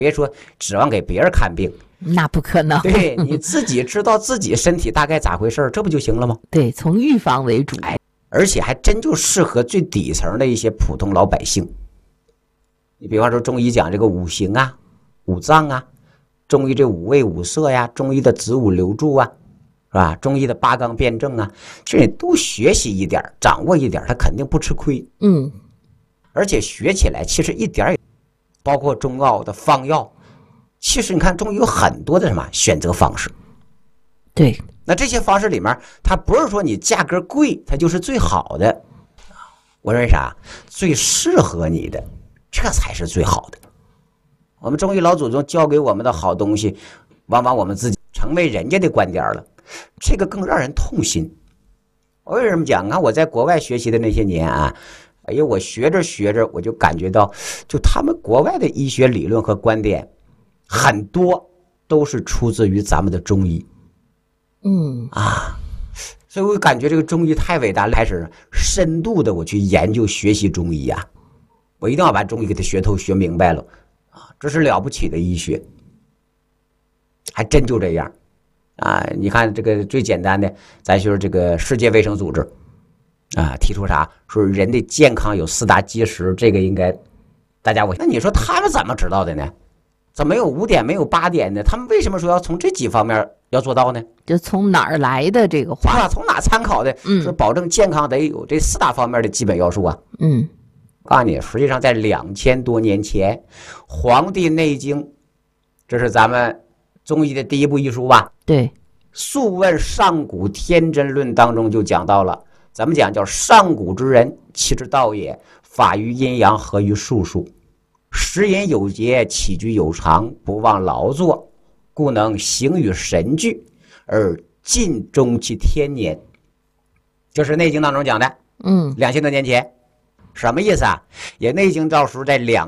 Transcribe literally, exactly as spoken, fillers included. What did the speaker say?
别说指望给别人看病， 那不可能。 对，你自己知道自己身体大概咋回事，这不就行了吗？ 对，从预防为主。 哎，而且还真就适合最底层的一些普通老百姓。你比方说中医讲这个五行啊、五脏啊，中医这五味五色呀，中医的子午流注啊，是吧？中医的八纲辩证啊，这你都学习一点，掌握一点，他肯定不吃亏。 嗯， 而且学起来其实一点也，包括中药的方药，其实你看中医有很多的什么选择方式。 对， 那这些方式里面，它不是说你价格贵，它就是最好的。我认为啥？最适合你的，这才是最好的。我们中医老祖宗教给我们的好东西，往往我们自己成为人家的观点了，这个更让人痛心。我为什么讲啊？我在国外学习的那些年啊，哎呀，我学着学着，我就感觉到，就他们国外的医学理论和观点，很多都是出自于咱们的中医。 嗯啊，所以我感觉这个中医太伟大了，开始深度的我去研究学习中医啊，我一定要把中医给它学透学明白了啊，这是了不起的医学，还真就这样啊！你看这个最简单的，咱说这个世界卫生组织啊，提出啥说人的健康有四大基石，这个应该大家我那你说他们怎么知道的呢？怎么没有五点没有八点呢？他们为什么说要从这几方面要做到呢？ 就从哪儿来的这个话？ 啊，从哪参考的？ 嗯， 说保证健康得有这四大方面的基本要素啊。 嗯， 告诉你，实际上在两千多年前，《黄帝内经》，这是咱们中医的第一部医书吧？ 对，《 素问·上古天真论》当中就讲到了，咱们讲叫上古之人，其之道也，法于阴阳，合于术数。食饮有节，起居有常，不忘劳作，故能形与神俱，而尽终其天年。这是《内经》当中讲的。 嗯， 两千多年前，什么意思啊？也《内经》照书在两